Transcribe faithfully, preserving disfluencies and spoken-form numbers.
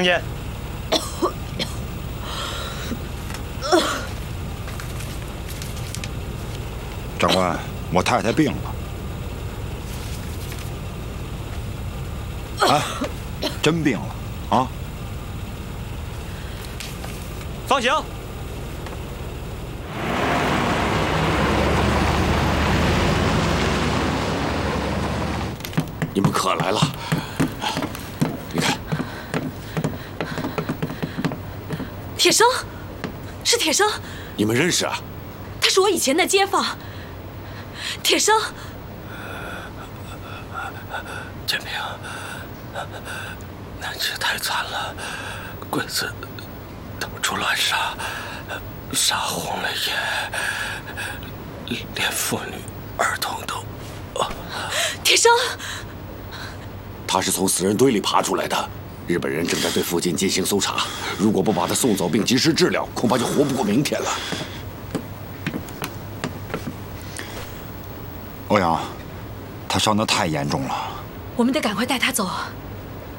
见。 长官，我太太病了。啊，真病了啊！ 放行。 你们可来了。你看， 铁生，是铁生。 你们认识啊？ 他是我以前的街坊。铁生， 建平，南池太惨了，鬼子到处乱杀，杀红了眼，连妇女儿童都。 铁生， 他是从死人堆里爬出来的，日本人正在对附近进行搜查，如果不把他送走并及时治疗，恐怕就活不过明天了。 欧阳，他伤得太严重了， 我们得赶快带他走。